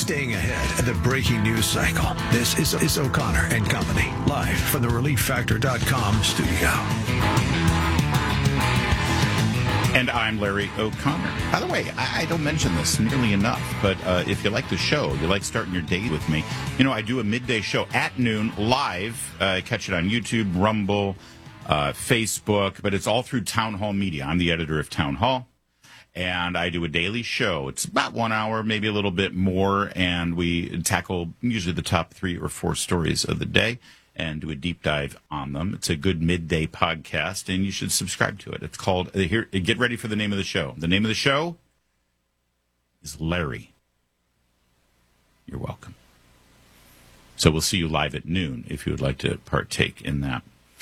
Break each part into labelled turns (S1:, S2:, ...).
S1: staying ahead of the breaking news cycle. This is O'Connor and Company, live from the ReliefFactor.com studio.
S2: And I'm Larry O'Connor. By the way, I don't mention this nearly enough, but if you like the show, you like starting your day with me, you know, I do a midday show at noon live. Catch it on YouTube, Rumble, Facebook, but it's all through Town Hall Media. I'm the editor of Town Hall, and I do a daily show. It's about 1 hour, maybe a little bit more, and we tackle usually the top 3 or 4 stories of the day and do a deep dive on them. It's a good midday podcast, and you should subscribe to it. It's called, here, get ready for the name of the show. The name of the show is Larry. You're welcome. So we'll see you live at noon if you would like to partake in that.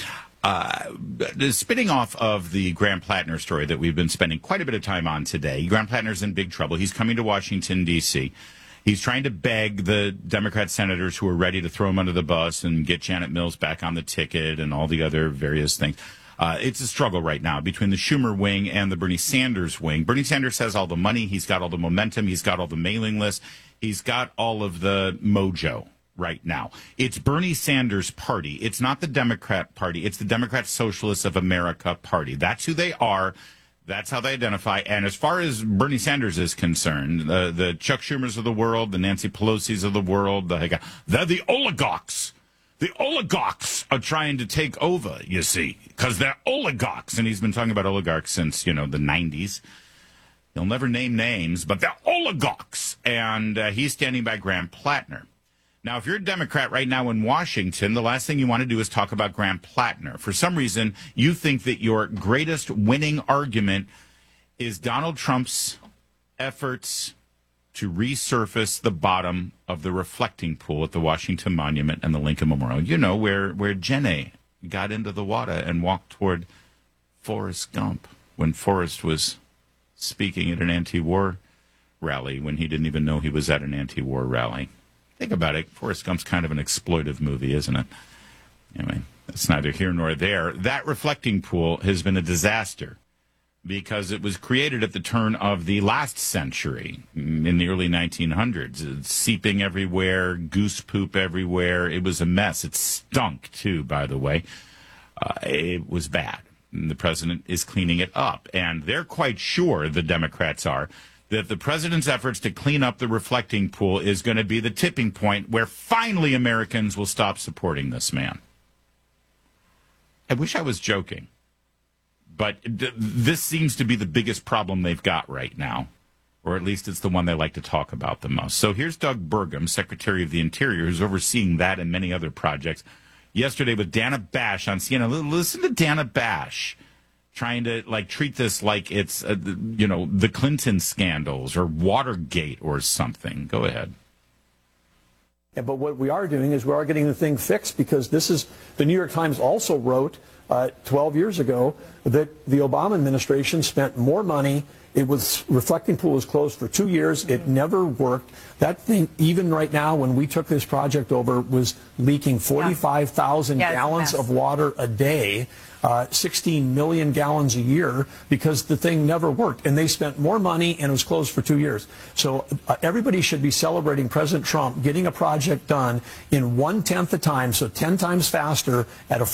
S2: Spinning off of the Graham Plattner story that we've been spending quite a bit of time on today, Graham Plattner's in big trouble. He's coming to Washington, D.C., He's trying to beg the Democrat senators who are ready to throw him under the bus and get Janet Mills back on the ticket and all the other various things. It's a struggle right now between the Schumer wing and the Bernie Sanders wing. Bernie Sanders has all the money. He's got all the momentum. He's got all the mailing lists. He's got all of the mojo right now. It's Bernie Sanders' party. It's not the Democrat Party. It's the Democrat Socialists of America Party. That's who they are. That's how they identify. And as far as Bernie Sanders is concerned, the Chuck Schumers of the world, the Nancy Pelosi's of the world, they're the oligarchs. The oligarchs are trying to take over, you see, because they're oligarchs. And he's been talking about oligarchs since, the 90s. He'll never name names, but they're oligarchs. And he's standing by Graham Plattner. Now, if you're a Democrat right now in Washington, the last thing you want to do is talk about Graham Plattner. For some reason, you think that your greatest winning argument is Donald Trump's efforts to resurface the bottom of the reflecting pool at the Washington Monument and the Lincoln Memorial. You know, where Jenny got into the water and walked toward Forrest Gump when Forrest was speaking at an anti-war rally when he didn't even know he was at an anti-war rally. Think about it. Forrest Gump's kind of an exploitive movie, isn't it? Anyway, that's neither here nor there. That reflecting pool has been a disaster because it was created at the turn of the last century, in the early 1900s. It's seeping everywhere, goose poop everywhere. It was a mess. It stunk, too, by the way. It was bad. And the president is cleaning it up. And they're quite sure, the Democrats are, that the president's efforts to clean up the reflecting pool is going to be the tipping point where finally Americans will stop supporting this man. I wish I was joking, but this seems to be the biggest problem they've got right now, or at least it's the one they like to talk about the most. So here's Doug Burgum, Secretary of the Interior, who's overseeing that and many other projects, yesterday with Dana Bash on CNN. Listen to Dana Bash trying to treat this like it's the Clinton scandals or Watergate or something. Go ahead.
S3: Yeah, but what we are doing is we are getting the thing fixed, because this is the New York Times also wrote 12 years ago that the Obama administration spent more money. It was reflecting pool was closed for 2 years. It never worked. That thing, even right now, when we took this project over, was leaking 45,000 gallons of water a day. 16 million gallons a year, because the thing never worked. And they spent more money, and it was closed for 2 years. So everybody should be celebrating President Trump getting a project done in 1/10 the time, so 10 times faster at a